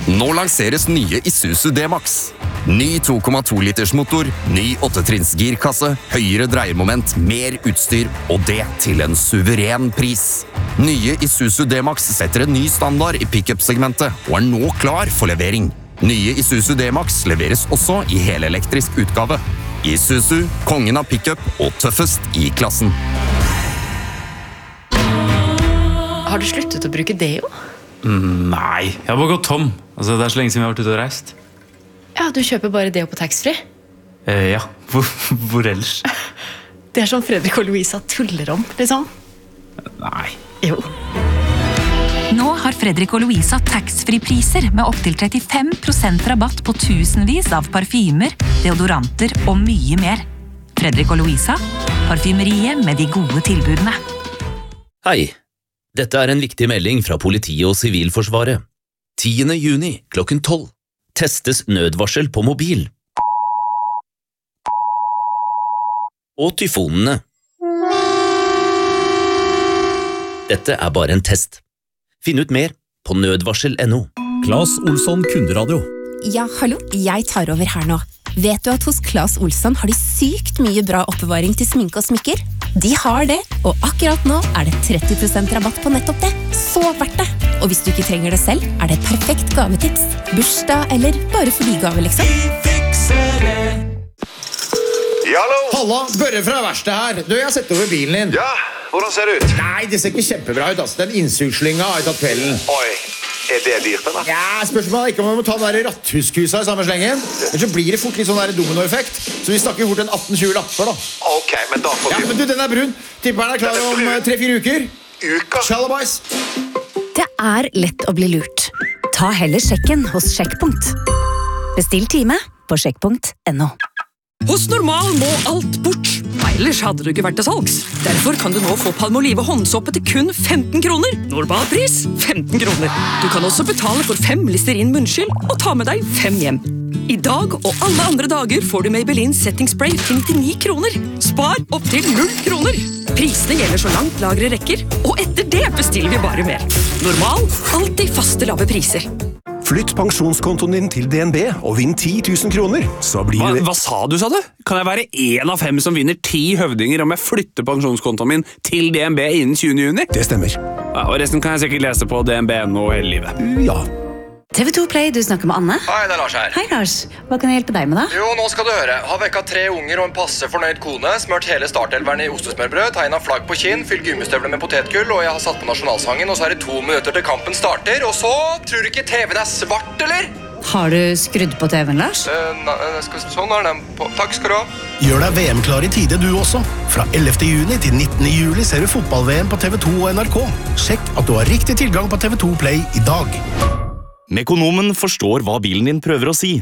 Nå lanseres nye Isuzu D-Max. Ny 2,2 liters motor, ny 8-trinns girkasse, høyere dreiemoment, mer utstyr, og det til en suveren pris. Nye Isuzu D-Max setter en ny standard i pick-up-segmentet, og er nå klar for levering. Nye Isuzu D-Max leveres også i helelektrisk utgave. Isuzu, kongen av pick-up og tøffest i klassen. Har du sluttet å bruke deo? Nei, jeg har bare gått tom. Det er så lenge siden vi har vært ute og reist. Ja, du kjøper bare deo på taxfree. Ja, hvor ellers? Det er som Fredrik og Louisa tuller om, liksom. Nei. Jo. Nå har Fredrik og Louisa taxfree-priser med opp til 35% rabatt på tusenvis av parfymer, deodoranter og mye mer. Fredrik og Louisa, parfymeriet med de gode tilbudene. Hei, dette er en viktig melding fra politiet og Sivilforsvaret. 10. juni klokken 12. Testes nødvarsel på mobil. Og tyfonene. Dette er bare en test. Finn ut mer på nødvarsel.no. Claes Olsson Kunderadio. Ja, hallo, jeg tar over her nå. Vet du at hos Claes Olsson har de sykt mye bra oppbevaring til sminke og smykker? De har det, og akkurat nå er det 30% rabatt på nettopp det. Så verdt det! Og hvis du ikke trenger det selv, er det et perfekt gavetips. Bursdag eller bare fordi-gave, liksom. Ja, hallo! Halla, Børre fra verkstedet her. Du, jeg har sett over bilen din. Ja, hvordan ser det ut? Nei, det ser ikke kjempebra ut, altså. Den innsugslynga har jeg tatt kvelden. Oi, er det dyrt, eller? Ja, spørsmålet er ikke om vi må ta den der ratthuskusa i samme slengen. Ellers så blir det fort litt sånn der dominoeffekt. Så vi snakker fort en 18-20 lapper, da. Ok, men da får vi... Ja, men du, den er brun. Tipper den er klar om 3-4 uker. Uker? Shalabais. Det er lett å bli lurt. Ta heller sjekken hos Sjekkpunkt. Bestill time på sjekkpunkt.no. Hos Normal må alt bort. Ellers hadde du ikke vært til salgs. Derfor kan du nå få Palmolive håndsåpe til kun 15 kroner. Normalpris 15 kroner. Du kan også betale for 5 Listerin munnskyld og ta med deg 5 hjem. I dag og alle andre dager får du Maybelline Setting Spray til 99 kroner. Spar opp til 0 kroner. Prisene gjelder så langt lagre rekker, og etter det bestiller vi bare mer. Normal, alltid faste lave priser. Flytt pensjonskontoen din til DNB og vinn 10 000 kroner. Så blir det... Hva sa du? Kan jeg være 1 av 5 som vinner 10 høvdinger om jeg flytter pensjonskontoen min til DNB innen 20. juni? Det stemmer. Ja, og resten kan jeg sikkert lese på DNB.no hele livet. Ja. TV2 Play, du snakker med Anne. Hei, det er Lars her. Hei, Lars. Hva kan jeg hjelpe deg med da? Jo, nå skal du høre. Har vekket 3 unger og en passe fornøyd kone, smørt hele startelveren i ostesmørbrød, tegnet flagg på kinn, fylt gummistøvler med potetgull, og jeg har satt på nasjonalsangen, og så er det 2 minutter til kampen starter, og så tror du ikke TV'en er svart, eller? Har du skrudd på TV'en, Lars? Sånn er den på. Takk skal du ha. Gjør deg VM-klar i tide du også. Fra 11. juni til 19. juli ser du fotball-VM på TV2 og NRK. Sjekk at du har riktig tilgang på TV2 Play i dag. Mekonomen forstår hva bilen din prøver å si.